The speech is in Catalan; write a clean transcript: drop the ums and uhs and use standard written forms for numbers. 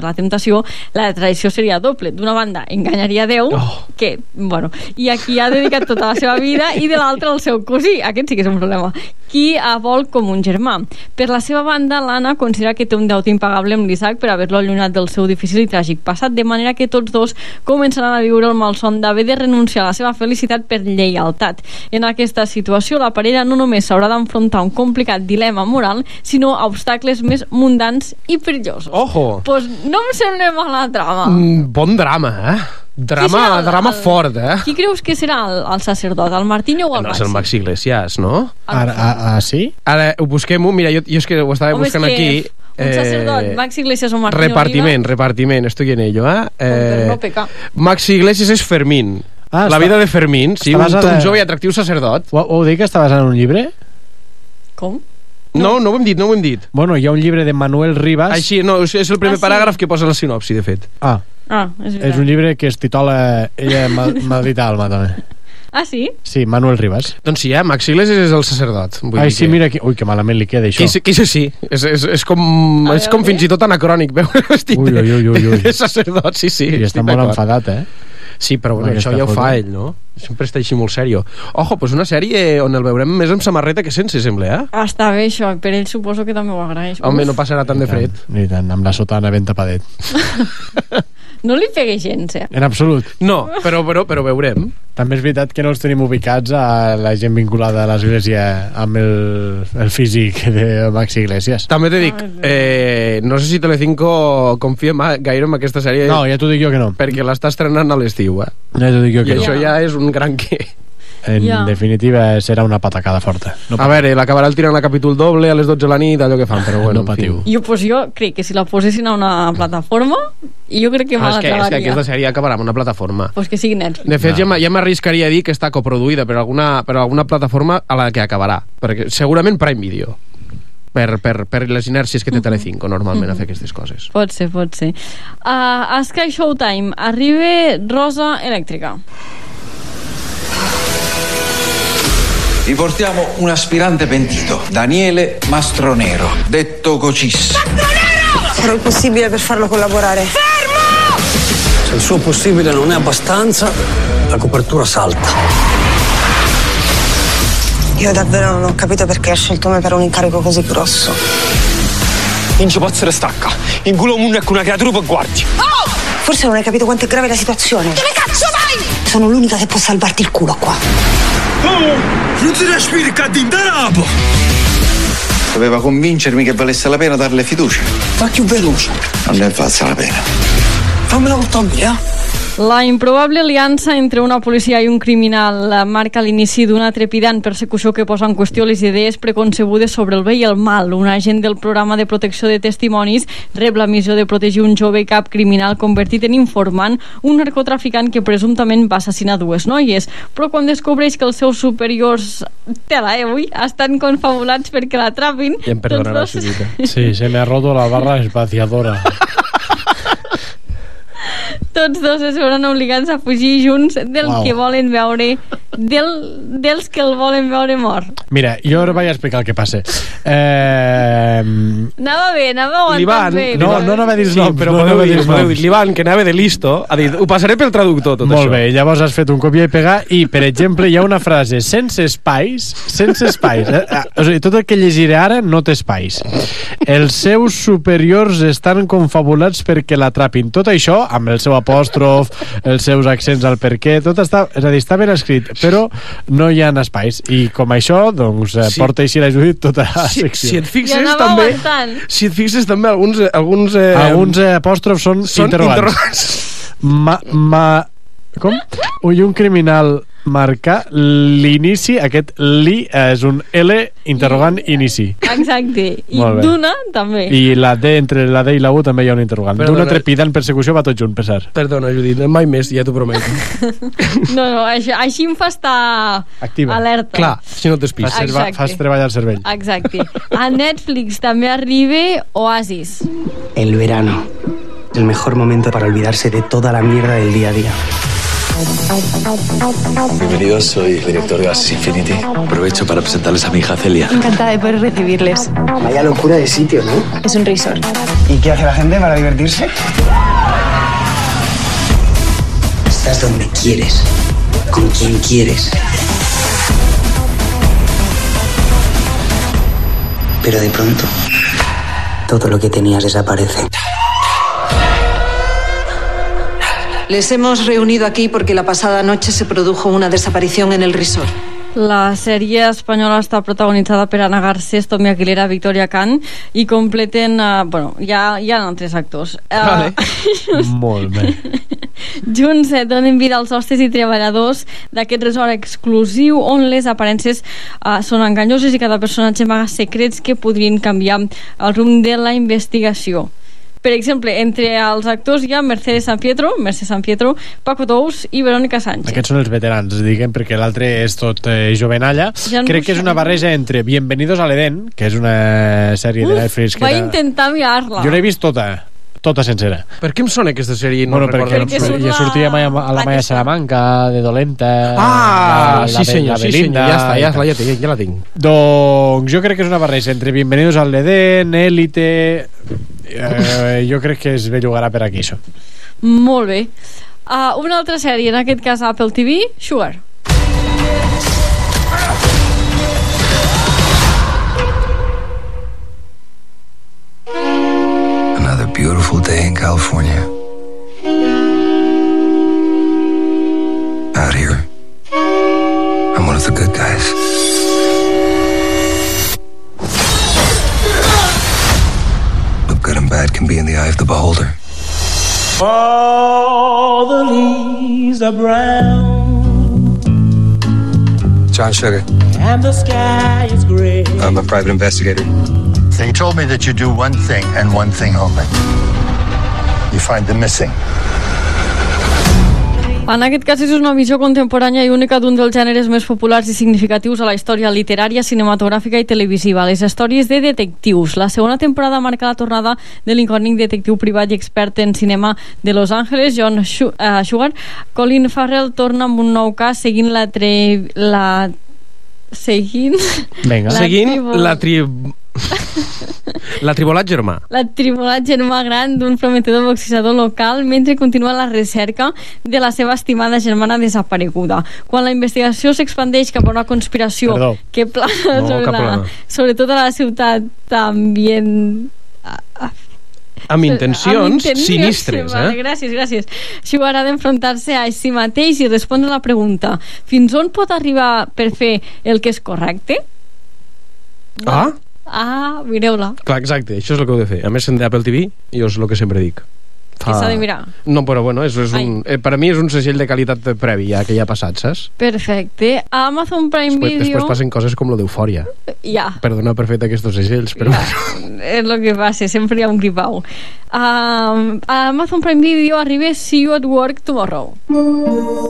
la temptació, la traïció seria doble. D'una banda, enganyaria Déu, que, bueno, i a qui ha dedicat tota la seva vida, i de l'altra el seu cosí. Aquest sí que és un problema. Qui vol com un germà. Per la seva banda, l'Anna considera que té un deute impagable amb l'Isaac per haver-lo allunyat del seu difícil i tràgic passat, de manera que tots dos començaran a viure el malson d'haver de renunciar a la seva felicitat per lleialtat. En aquesta situació, la parella no només s'haurà d'enfrontar un complicat dilema moral, sinó a obstacles més mundans i perillosos. Ojo! Pues no em sembla mala trama. Bon drama, Drama fort, Qui creus que serà el sacerdot? El Martinho o el Maxi? No és el Maxi Iglesias, no? Sí? Ara ho busquem-ho. Mira, jo és que ho estava buscant aquí. Un sacerdot, Maxi Iglesias o Martinho Repartiment, estoy en ello, Per no pecar. Maxi Iglesias és Fermín. La vida de Fermín, sí, un jove i atractiu sacerdot. Ho dic que està basat en un llibre? Com? No ho hem dit. Bueno, hi ha un llibre de Manuel Rivas. Així, no, és el primer paràgraf que posa la sinopsi, de fet. És un llibre que es titula Ella maldita alma, també. Ah, sí? Sí, Manuel Rivas. Doncs sí, Maxi Iglesias és el sacerdot. Sí, mira aquí. Ui, que malament li queda, això. Sí. És com fins i tot anacrònic veure vestit de sacerdot, sí. I està molt enfadat, Sí, però bueno, això ja ho fa ell, no? Sempre està així molt sèrio. Ojo, pues una sèrie on el veurem més amb samarreta que sense, sembla, Està bé, això. Per ell suposo que també ho agraeix. Home, no passarà tant de fred. Ni tant, amb la sotana ben tapadet. No li pegue gens, En absolut. No, però veurem. També és veritat que no els tenim ubicats a la gent vinculada a l'església amb el físic de Maxi Iglesias. També t'he dic, no sé si Telecinco confia gaire en aquesta sèrie. No, ja t'ho dic jo que no. Perquè l'està estrenant a l'estiu, Ja t'ho dic jo que no. I això ja és un gran què. En definitiva serà una patacada forta. A veure, l'acabarà el tirant a capítol doble a les 12 de la nit, allò que fan, però bueno, no patiu. Jo crec que si la posessin a una plataforma, jo crec que me la trobaria. És que aquesta sèrie acabarà en una plataforma. Pues que sigui Netflix. De fet, ja m'arriscaria a dir que està coproduïda per alguna plataforma a la que acabarà, perquè segurament Prime Video, per les inèrcies que té Telecinco normalment a fer aquestes coses. Pot ser. A Sky Showtime arriba Rosa Elèctrica. Vi portiamo un aspirante pentito, Daniele Mastronero, detto Cocis. Mastronero! Farò il possibile per farlo collaborare. Fermo! Se il suo possibile non è abbastanza, la copertura salta. Io davvero non ho capito perché ha scelto me per un incarico così grosso. Non ci posso stacca. In culo mondo è con una creatura per guardi. Oh! Forse non hai capito quanto è grave la situazione. Dove cazzo vai? Sono l'unica che può salvarti il culo qua. Oh! Non si respiri qua dentro. Doveva convincermi che valesse la pena darle fiducia. Ma più veloce. Non ne valsa la pena. Fammela con me, La improbable aliança entre una policia i un criminal marca l'inici d'una trepidant persecució que posa en qüestió les idees preconcebudes sobre el bé i el mal. Un agent del programa de protecció de testimonis rep la missió de protegir un jove cap criminal convertit en informant, un narcotraficant que presumptament va assassinar dues noies. Però quan descobreix que els seus superiors estan confabulats perquè l'atrapin... Ja em perdonarà, Sí, se me ha roto la barra espaciadora. Tots dos es veuran obligats a fugir junts que volen veure dels que el volen veure mort. Mira, jo ara vaig explicar el que passa. Anava aguantant bé. No anava a dir noms. Però podeu dir, l'Ivan, que anava de listo, ha dit, ho passaré pel traductor, tot Molt això. Molt bé, llavors has fet un copia i pegar i, per exemple, hi ha una frase sense espais. O sigui, tot el que llegiré ara no té espais. Els seus superiors estan confabulats perquè l'atrapin. Tot això, amb el seu apòstrof, els seus accents al perquè, tot està, és a dir, està ben escrit, però no hi ha espais. I com això, doncs, porta així la Judit tota la secció. Si et fixes també, alguns apòstrofs són interrogants. Com? Un criminal marca l'inici, aquest li és un L interrogant inici. Exacte. I d'una també. I la D, entre la D i la U també hi ha un interrogant. D'una trepidant persecució va tot junt, per cert. Perdona, Judit, mai més, ja t'ho prometo. No, així em fa estar activa. Alerta. Clar, si no t'espis. Fas treballar el cervell. Exacte. A Netflix també arriba Oasis. El verano. El mejor momento para olvidarse de toda la mierda del día a día. Bienvenidos, soy el director de Gas Infinity. Aprovecho para presentarles a mi hija Celia. Encantada de poder recibirles. Vaya locura de sitio, ¿no? Es un resort. ¿Y qué hace la gente para divertirse? Estás donde quieres, con quien quieres. Pero de pronto, todo lo que tenías desaparece. Les hemos reunido aquí porque la pasada noche se produjo una desaparición en el resort. La sèrie espanyola està protagonitzada per Ana Garcés, Tommy Aguilera, Victoria Khan i completen... hi ha altres actors. Vale. Molt bé. Junts donen vida als hostes i treballadors d'aquest resort exclusiu on les aparences són enganyoses i cada personatge amaga secrets que podrien canviar el rumb de la investigació. Per exemple, entre els actors hi ha Mercè San Pietro, Paco Tous i Verónica Sánchez. Aquests són els veterans, diguem, perquè l'altre és tot jovenalla. Ja Crec que és una barreja entre Bienvenidos al Edén, que és una sèrie de Netflix que vaig intentar mirar-la. Jo l'he vist tota sencera. Per què em sona aquesta sèrie? No perquè ja sortia a la Maya Salamanca, de dolenta... Sí senyor, ja la tinc. Doncs jo crec que és una barreja entre Bienvenidos al Edén, Élite... jo crec que es bellugarà per aquí, això. Molt bé. Una altra sèrie, en aquest cas Apple TV, Sugar. Another beautiful day in California. Out here, I'm one of the good guys. But good and bad can be in the eye of the beholder. All the leaves are brown. John Sugar. And the sky is gray. I'm a private investigator. They told me that you do one thing and one thing only. You find the missing. En aquest cas és una visió contemporània i única d'un dels gèneres més populars i significatius a la història literària, cinematogràfica i televisiva, les històries de detectius. La segona temporada marca la tornada de l'incògnit detectiu privat i expert en cinema de Los Angeles, John Sugar. Colin Farrell torna amb un nou cas seguint L'atribolat germà. L'atribolat germà gran d'un prometedor boxejador local mentre continua la recerca de la seva estimada germana desapareguda. Quan la investigació s'expandeix cap a una conspiració que plana sobre tota la ciutat ambient... amb intencions sinistres, Gràcies. Sugar ha d'enfrontar-se a si mateix i respondre a la pregunta: fins on pot arribar per fer el que és correcte? Mireu-la. Clar, exacte, això és el que heu de fer. A més, en Apple TV, jo és el que sempre dic. Que s'ha de mirar. No, però bueno, per a mi és un segell de qualitat previ ja que ja ha passat, saps? Perfecte. A Amazon Prime Video... Després passen coses com lo d'Eufòria. Perdona per fer aquests segells, però... És el que passa, sempre hi ha un gripau. A Amazon Prime Video arriba See You at Work Tomorrow.